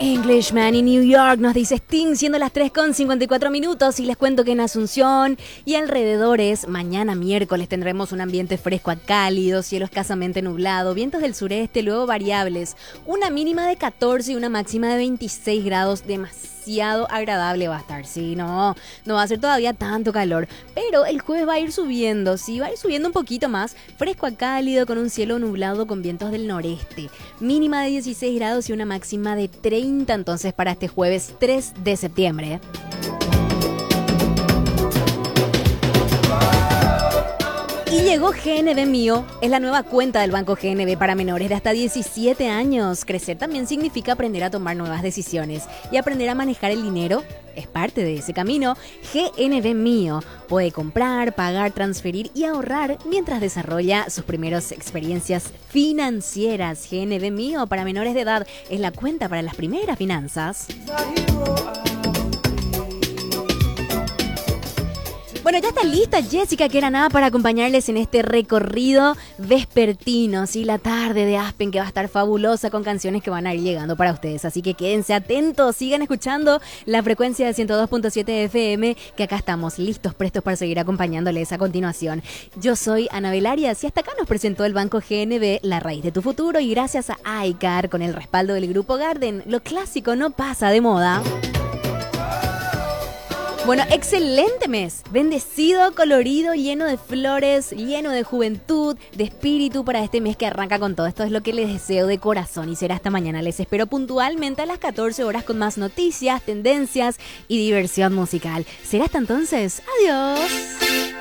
Englishman in New York, nos dice Sting, siendo las 3:54 y les cuento que en Asunción y alrededores, mañana miércoles tendremos un ambiente fresco a cálido, cielo escasamente nublado, vientos del sureste, luego variables, una mínima de 14 y una máxima de 26 grados, demasiado agradable va a estar, sí, no va a ser todavía tanto calor, pero el jueves va a ir subiendo, sí, va a ir subiendo un poquito más, fresco a cálido con un cielo nublado con vientos del noreste, mínima de 16 grados y una máxima de 30 entonces para este jueves 3 de septiembre. Y llegó GNB Mío, es la nueva cuenta del Banco GNB para menores de hasta 17 años. Crecer también significa aprender a tomar nuevas decisiones y aprender a manejar el dinero es parte de ese camino. GNB Mío puede comprar, pagar, transferir y ahorrar mientras desarrolla sus primeras experiencias financieras. GNB Mío para menores de edad es la cuenta para las primeras finanzas. Bueno, ya está lista Jessica Queranada para acompañarles en este recorrido vespertino, ¿sí? La tarde de Aspen que va a estar fabulosa con canciones que van a ir llegando para ustedes. Así que quédense atentos, sigan escuchando la frecuencia de 102.7 FM, que acá estamos listos, prestos para seguir acompañándoles a continuación. Yo soy Anabel Arias y hasta acá nos presentó el Banco GNB, la raíz de tu futuro, y gracias a iCar con el respaldo del Grupo Garden, lo clásico no pasa de moda. Bueno, excelente mes, bendecido, colorido, lleno de flores, lleno de juventud, de espíritu para este mes que arranca con todo. Esto es lo que les deseo de corazón y será hasta mañana. Les espero puntualmente a las 14 horas con más noticias, tendencias y diversión musical. Será hasta entonces. Adiós.